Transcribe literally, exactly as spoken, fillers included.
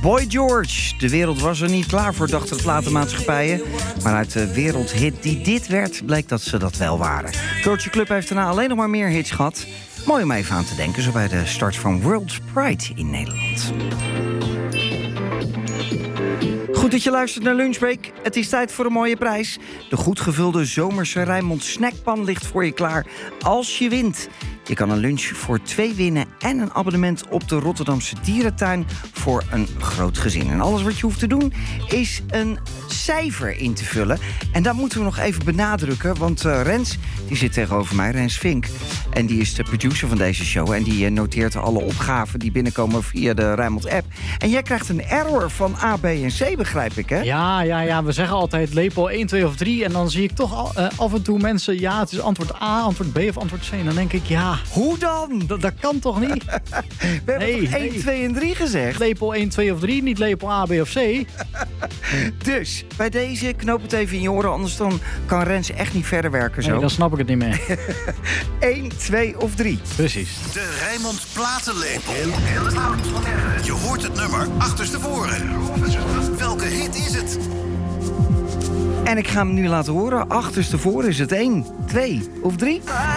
Boy George. De wereld was er niet klaar voor, dachten de platenmaatschappijen. Maar uit de wereldhit die dit werd, bleek dat ze dat wel waren. Culture Club heeft daarna alleen nog maar meer hits gehad. Mooi om even aan te denken, zo bij de start van World Pride in Nederland. Goed dat je luistert naar Lunchbreak. Het is tijd voor een mooie prijs. De goed gevulde zomerse Rijnmond snackpan ligt voor je klaar als je wint. Je kan een lunch voor twee winnen en een abonnement op de Rotterdamse Dierentuin voor een groot gezin. En alles wat je hoeft te doen is een cijfer in te vullen. En dat moeten we nog even benadrukken, want uh, Rens, die zit tegenover mij, Rens Vink. En die is de producer van deze show en die uh, noteert alle opgaven die binnenkomen via de Rijnmond app. En jij krijgt een error van A, B en C, begrijp ik, hè? Ja, ja, ja. We zeggen altijd lepel één, twee of drie. En dan zie ik toch al, uh, af en toe mensen, ja, het is antwoord A, antwoord B of antwoord C. En dan denk ik, ja... Hoe dan? Dat, dat kan toch niet? We hebben nee, toch één, nee. twee en drie gezegd? Lepel één, twee of drie, niet lepel A, B of C. Dus, bij deze, knoop het even in je oren, anders dan kan Rens echt niet verder werken zo. Nee, dan snap ik het niet meer. één, twee of drie. Precies. De Rijnmond platenlepel. Je hoort het nummer achterstevoren. Welke hit is het? En ik ga hem nu laten horen. Achterstevoren is het één, twee of drie.